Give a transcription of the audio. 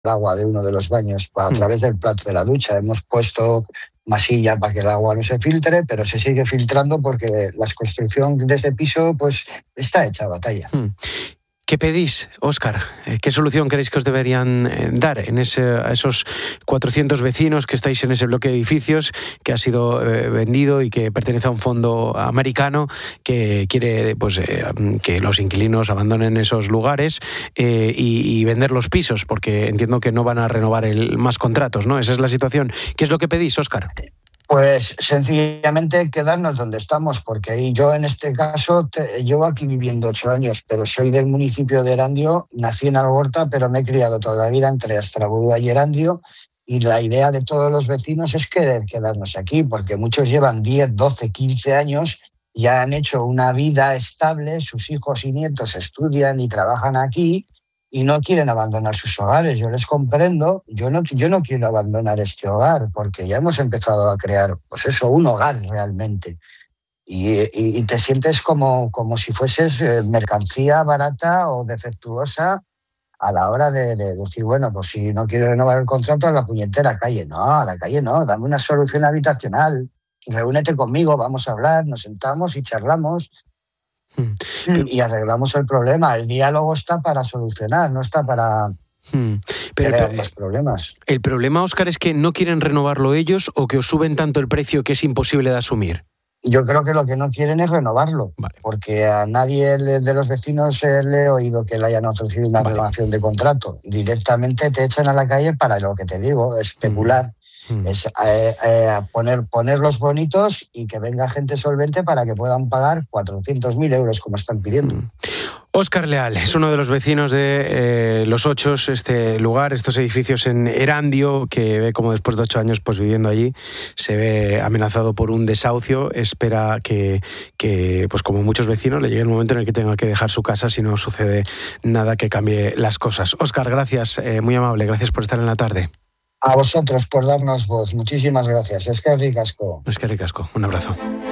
agua de uno de los baños a través del plato de la ducha. Hemos puesto masilla para que el agua no se filtre, pero se sigue filtrando porque la construcción de ese piso pues está hecha batalla. ¿Qué pedís, Óscar? ¿Qué solución creéis que os deberían dar a esos 400 vecinos que estáis en ese bloque de edificios que ha sido vendido y que pertenece a un fondo americano que quiere que los inquilinos abandonen esos lugares y vender los pisos? Porque entiendo que no van a renovar más contratos, ¿no? Esa es la situación. ¿Qué es lo que pedís, Óscar? Pues sencillamente quedarnos donde estamos, porque ahí yo en este caso llevo aquí viviendo 8 años, pero soy del municipio de Erandio, nací en Algorta, pero me he criado toda la vida entre Astrabudúa y Erandio, y la idea de todos los vecinos es quedarnos aquí, porque muchos llevan 10, 12, 15 años, ya han hecho una vida estable, sus hijos y nietos estudian y trabajan aquí, y no quieren abandonar sus hogares. Yo les comprendo, yo no quiero abandonar este hogar, porque ya hemos empezado a crear, pues eso, un hogar realmente. Y te sientes como si fueses mercancía barata o defectuosa a la hora de decir, bueno, pues si no quiero renovar el contrato, a la puñetera calle. No, a la calle no, dame una solución habitacional, reúnete conmigo, vamos a hablar, nos sentamos y charlamos. Y arreglamos el problema. El diálogo está para solucionar, no está para crear más problemas. El problema, Óscar, es que no quieren renovarlo ellos o que os suben tanto el precio que es imposible de asumir. Yo creo que lo que no quieren es renovarlo, porque a nadie de los vecinos le he oído que le hayan ofrecido una renovación de contrato. Directamente te echan a la calle para lo que te digo, especular. Es ponerlos bonitos y que venga gente solvente para que puedan pagar 400.000 euros como están pidiendo. Óscar Leal es uno de los vecinos de Los Ochos, este lugar, estos edificios en Erandio, que ve como después de 8 años pues viviendo allí se ve amenazado por un desahucio. Espera que pues como muchos vecinos le llegue el momento en el que tenga que dejar su casa si no sucede nada que cambie las cosas. Óscar, gracias, muy amable, gracias por estar en la tarde. A vosotros por darnos voz. Muchísimas gracias. Es que ricasco. Un abrazo.